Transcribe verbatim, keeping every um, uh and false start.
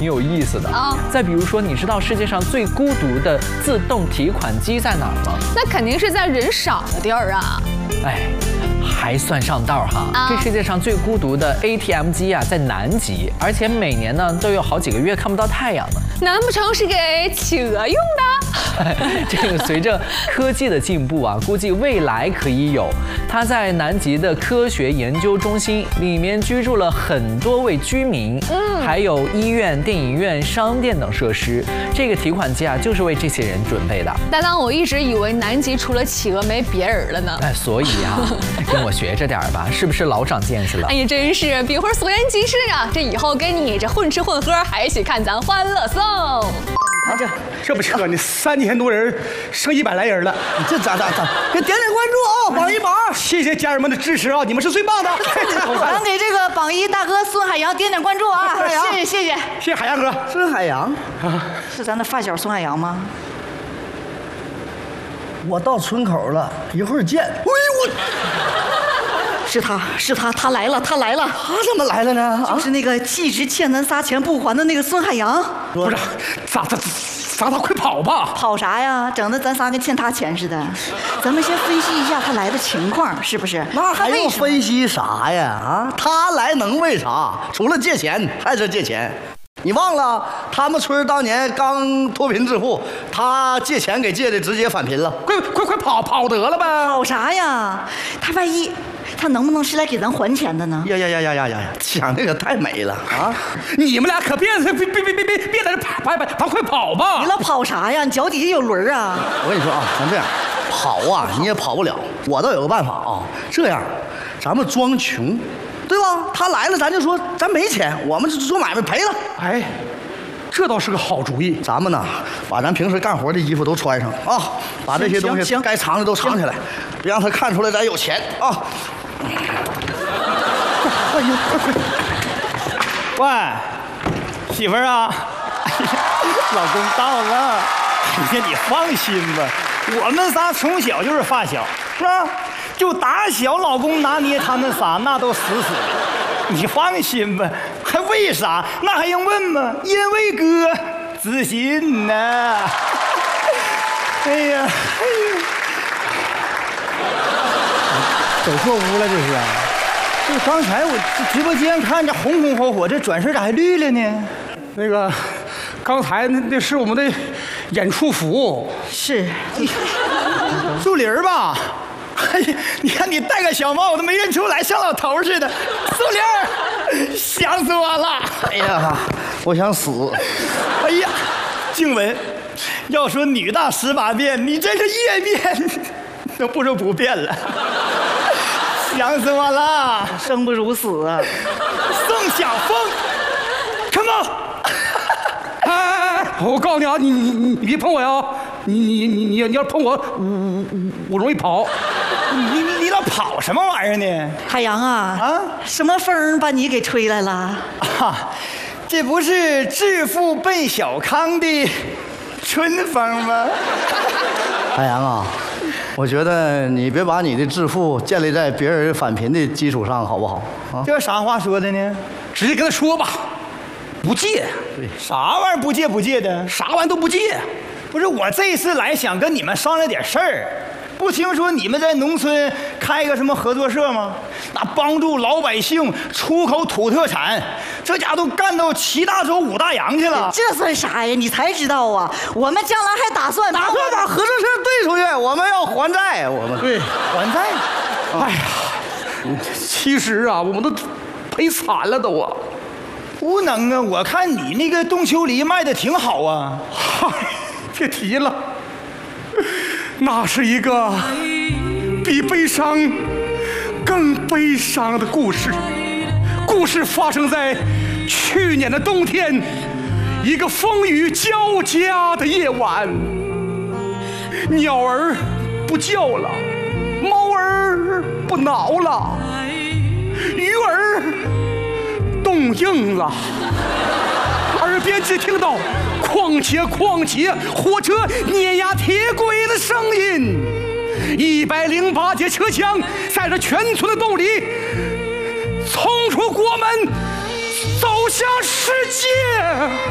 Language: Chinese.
挺有意思的啊。 再比如说，你知道世界上最孤独的自动提款机在哪儿吗？ 那肯定是在人少的地儿啊。 哎。还算上道哈！ 啊、 这世界上最孤独的 A T M 机啊，在南极，而且每年呢都有好几个月看不到太阳呢。 难不成是给企鹅用的？ 这个随着科技的进步啊，估计未来可以有。它在南极的科学研究中心里面居住了很多位居民，嗯，还有医院、电影院、商店等设施。这个提款机啊，就是为这些人准备的。 搭档，我一直以为南极除了企鹅没别人了呢。 哎，所以啊，跟我学着点吧，是不是老长见识了？ 哎呀，真是比会所言极是啊！这以后跟你这混吃混喝，还一起看咱欢乐颂。 你看这这不扯呢，三千多人剩一百来人了， 你这咋咋咋？给点点关注啊，榜一榜二！ 谢谢家人们的支持啊，你们是最棒的。 咱给这个榜一大哥孙海洋点点关注啊！谢谢谢谢谢谢海洋哥。 孙海洋啊，是咱的发小孙海洋吗？ 我到村口了，一会儿见。哎呦我。 是他是他，他来了，他来了， 他怎么来了呢？ 就是那个一直欠咱仨钱不还的那个孙海洋。 不是，咋咋咋咋快跑吧！ 跑啥呀？整的咱仨跟欠他钱似的。咱们先分析一下他来的情况，是不是？ 那还用分析啥呀？啊，他来能为啥？除了借钱，还是借钱。你忘了他们村当年刚脱贫致富，他借钱给借的直接返贫了。 快快快跑跑得了呗！ 跑啥呀？他万一他能不能是来给咱还钱的呢？ 呀呀呀呀呀呀！想这个太美了啊！ 你们俩可别别别别别别别在这跑跑跑，快跑吧！ 你老跑啥呀？你脚底下有轮啊！ 我跟你说啊，咱这样跑啊，你也跑不了。我倒有个办法啊，这样，咱们装穷。对吧？他来了，咱就说咱没钱，我们做买卖赔了。 哎，这倒是个好主意。 咱们呢，把咱平时干活的衣服都穿上啊，把这些东西该藏的都藏起来，别让他看出来咱有钱啊。 哎呦，快快！ 喂，媳妇儿啊，老公到了。哎呀，你放心吧，我们仨从小就是发小，是吧？就打小老公拿捏他们仨，那都死死的。你放心吧，还为啥？那还用问吗？因为哥自信呐。哎呀，哎呀，走错屋了这是。这刚才我直播间看着红红火火，这转身咋还绿了呢？ 那个，刚才那那是我们的演出服。 是。 树林吧？哎呀，你看你戴个小帽，我都没认出来，像老头似的。树林，想死我了！ 哎呀，我想死！ 哎呀，静雯，要说女大十八变，你真是夜变，都不如不变了。想死我了！ 生不如死啊！ 宋晓峰 ，come on！ 哎哎哎！我告诉你啊，你你你你别碰我呀！你你你你你要碰我，我我我容易跑。 你你你老跑什么玩意儿呢？ 海洋啊啊！什么风把你给吹来了？ 啊，这不是致富奔小康的春风吗？ 海洋啊，我觉得你别把你的致富建立在别人返贫的基础上，好不好？啊， 这啥话说的呢？ 直接跟他说吧，不借。 对，啥玩意儿不借不借的？ 啥玩意儿都不借。 不是，我这次来想跟你们商量点事儿。不听说你们在农村开个什么合作社吗？那帮助老百姓出口土特产，这家都干到七大洲五大洋去了。 这算啥呀？你才知道啊！我们将来还打算打算把合作社兑出去，我们要还债，我们对还债。 哎呀，其实啊，我们都赔惨了都啊。 不能啊！我看你那个冻秋梨卖的挺好啊。 嗨，别提了。那是一个比悲伤更悲伤的故事。故事发生在去年的冬天，一个风雨交加的夜晚。鸟儿不叫了，猫儿不挠了，鱼儿冻硬了，耳边只听到哐切哐切火车碾压铁轨的声音，一百零八节车厢载着全村的动力冲出国门，走向世界。